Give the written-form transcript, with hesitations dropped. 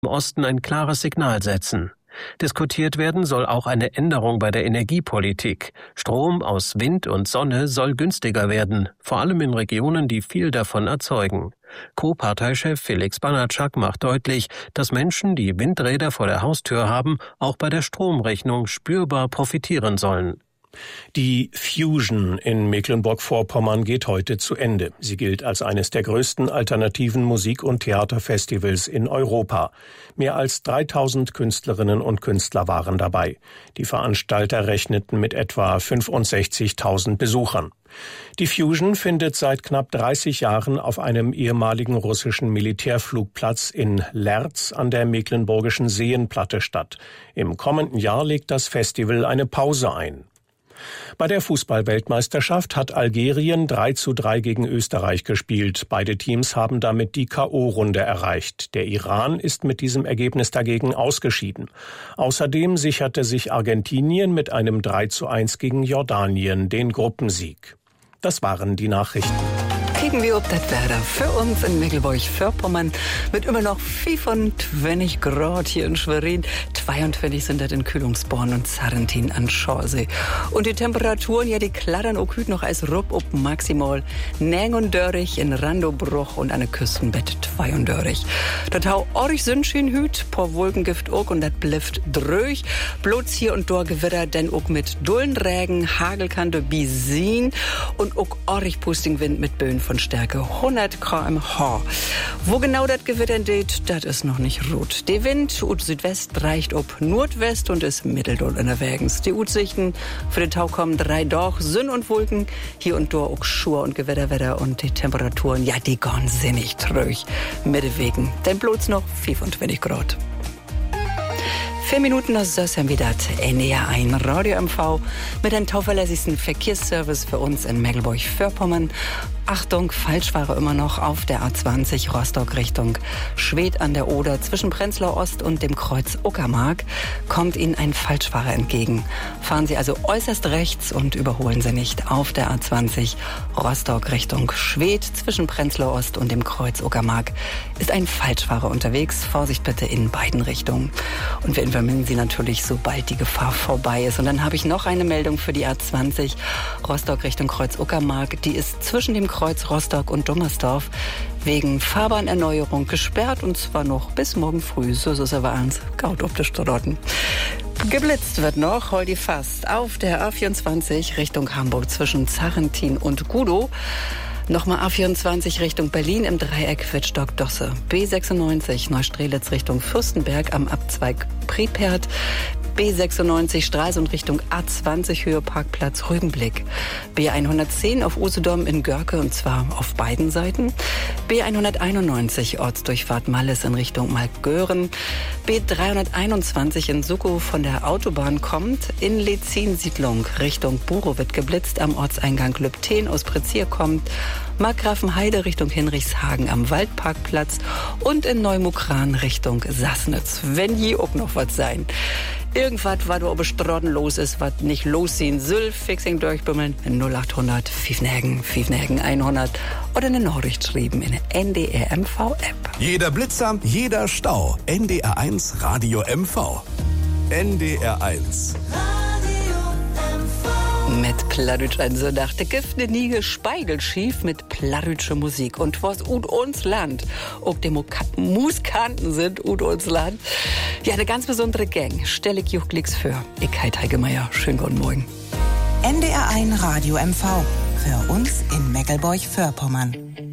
im Osten ein klares Signal setzen. Diskutiert werden soll auch eine Änderung bei der Energiepolitik. Strom aus Wind und Sonne soll günstiger werden, vor allem in Regionen, die viel davon erzeugen. Co-Parteichef Felix Banatschak macht deutlich, dass Menschen, die Windräder vor der Haustür haben, auch bei der Stromrechnung spürbar profitieren sollen. Die Fusion in Mecklenburg-Vorpommern geht heute zu Ende. Sie gilt als eines der größten alternativen Musik- und Theaterfestivals in Europa. Mehr als 3000 Künstlerinnen und Künstler waren dabei. Die Veranstalter rechneten mit etwa 65.000 Besuchern. Die Fusion findet seit knapp 30 Jahren auf einem ehemaligen russischen Militärflugplatz in Lerz an der mecklenburgischen Seenplatte statt. Im kommenden Jahr legt das Festival eine Pause ein. Bei der Fußball-Weltmeisterschaft hat Algerien 3:3 gegen Österreich gespielt. Beide Teams haben damit die K.O.-Runde erreicht. Der Iran ist mit diesem Ergebnis dagegen ausgeschieden. Außerdem sicherte sich Argentinien mit einem 3:1 gegen Jordanien den Gruppensieg. Das waren die Nachrichten. Kriegen wir ob das Wetter für uns in Mecklenburg-Vorpommern mit immer noch 25 Grad hier in Schwerin. 22 sind das in Kühlungsborn und Sarrentin an Schorsee. Und die Temperaturen, ja, die klattern auch heute noch als Rupp ob maximal. Näng und Dörrig in Randobruch und an der Küstenbett 32. Das hau orch Sündschien hüt, paar Wolkengift auch und das blifft dröch. Bloß hier und dort Gewitter, denn auch mit Dullenregen, Hagelkante, Bisin und auch orch Pustingwind mit Böen von Stärke 100 km/h. Wo genau das Gewitter geht, das ist noch nicht rot. Der Wind ut Südwest reicht ob Nordwest und ist mitteldoll unterwegs. Die Utsichten für den Tau kommen 3 Doch, Sonn und Wolken, hier und dort auch Schur und Gewitterwetter und die Temperaturen, ja, die gehen sinnig tröch. Mittewegen, denn bloß noch 25 Grad. 4 Minuten nach 6 haben wir das NDR 1 Radio MV mit dem zuverlässigsten Verkehrsservice für uns in Mecklenburg-Vorpommern. Achtung, Falschfahrer immer noch auf der A20 Rostock Richtung Schwedt an der Oder. Zwischen Prenzlau Ost und dem Kreuz Uckermark kommt Ihnen ein Falschfahrer entgegen. Fahren Sie also äußerst rechts und überholen Sie nicht. Auf der A20 Rostock Richtung Schwedt zwischen Prenzlau Ost und dem Kreuz Uckermark ist ein Falschfahrer unterwegs. Vorsicht bitte in beiden Richtungen. Und wir informieren Sie natürlich, sobald die Gefahr vorbei ist. Und dann habe ich noch eine Meldung für die A20 Rostock Richtung Kreuz Uckermark. Die ist zwischen dem Kreuz Rostock und Dummersdorf wegen Fahrbahnerneuerung gesperrt und zwar noch bis morgen früh. So ist es aber eins. Gaut ob die Straßen. Geblitzt wird noch heute fast auf der A24 Richtung Hamburg zwischen Sarrentin und Gudow. Nochmal A24 Richtung Berlin im Dreieck Wittstock-Dosse. B96 Neustrelitz Richtung Fürstenberg am Abzweig Pripyat. B96 Stralsund Richtung A20 Höhe Parkplatz Rügenblick. B110 auf Usedom in Görke und zwar auf beiden Seiten. B191 Ortsdurchfahrt Malles in Richtung Malgören. B321 in Suckow von der Autobahn kommt. In Lezin-Siedlung Richtung Burow wird geblitzt. Am Ortseingang Lübten aus Prezier kommt. Markgrafenheide Richtung Hinrichshagen am Waldparkplatz und in Neumukran Richtung Sassnitz. Wenn je auch noch was sein. Irgendwas, was da oben Strotten los ist, was nicht losziehen soll, fixing durchbümmeln, 0800 5 100 oder eine Nachricht schreiben in der NDR MV App. Jeder Blitzer, jeder Stau. NDR 1 Radio MV. NDR 1. Mit Plattdeutsch ein so nach der Gift ne Niege Speigelschief mit plattdeutscher Musik. Und was ut uns Land, ob die Muskanten sind ut uns Land. Ja, eine ganz besondere Gang. Stelle ich Juchglix für. Ich heiße Heike Meier. Schönen guten Morgen. NDR 1 Radio MV. Für uns in Mecklenburg-Vorpommern.